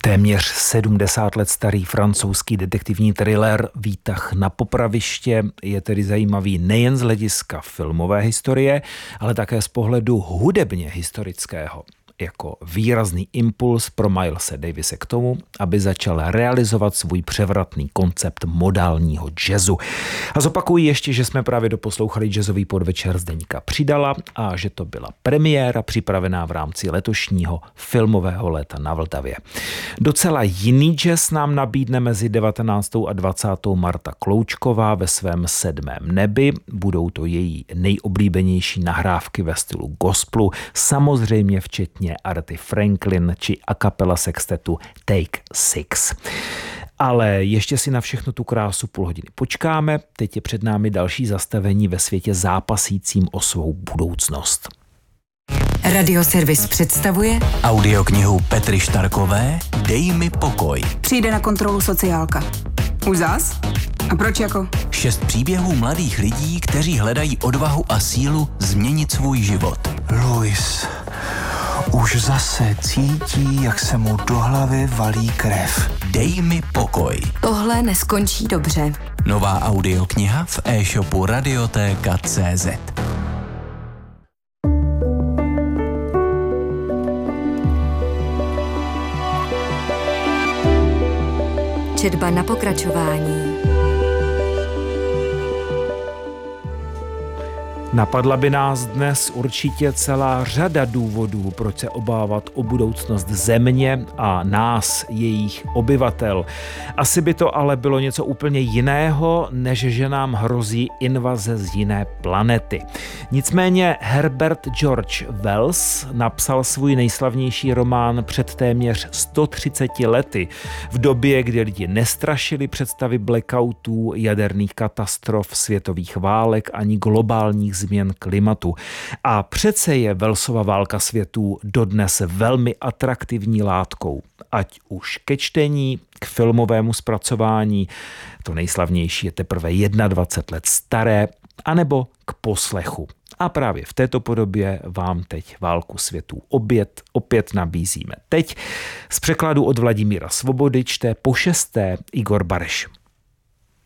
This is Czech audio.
Téměř 70 let starý francouzský detektivní thriller Výtah na popraviště je tedy zajímavý nejen z hlediska filmové historie, ale také z pohledu hudebně historického. Jako výrazný impuls pro Milese Davise k tomu, aby začal realizovat svůj převratný koncept modálního jazzu. A zopakuji ještě, že jsme právě doposlouchali jazzový podvečer Zdeňka Přidala a že to byla premiéra připravená v rámci letošního filmového léta na Vltavě. Docela jiný jazz nám nabídne mezi 19. a 20. Marta Kloučková ve svém 7. nebi. Budou to její nejoblíbenější nahrávky ve stylu gospelu, samozřejmě včetně Arty Franklin či a cappella sextetu Take Six. Ale ještě si na všechno tu krásu půl hodiny počkáme. Teď je před námi další zastavení ve světě zápasícím o svou budoucnost. Radioservis představuje audioknihu Petry Štarkové Dej mi pokoj. Přijde na kontrolu sociálka. Už zas? A proč jako? 6 příběhů mladých lidí, kteří hledají odvahu a sílu změnit svůj život. Luis už zase cítí, jak se mu do hlavy valí krev. Dej mi pokoj. Tohle neskončí dobře. Nová audiokniha v e-shopu Radioteka.cz. Četba na pokračování. Napadla by nás dnes určitě celá řada důvodů, proč se obávat o budoucnost země a nás, jejich obyvatel. Asi by to ale bylo něco úplně jiného, než že nám hrozí invaze z jiné planety. Nicméně Herbert George Wells napsal svůj nejslavnější román před téměř 130 lety, v době, kdy lidi nestrašili představy blackoutů, jaderných katastrof, světových válek ani globálních změn klimatu. A přece je Wellsova Válka světů dodnes velmi atraktivní látkou. Ať už ke čtení, k filmovému zpracování, to nejslavnější je teprve 21 let staré, anebo k poslechu. A právě v této podobě vám teď Válku světů opět nabízíme. Teď z překladu od Vladimíra Svobody čte po 6. Igor Bareš.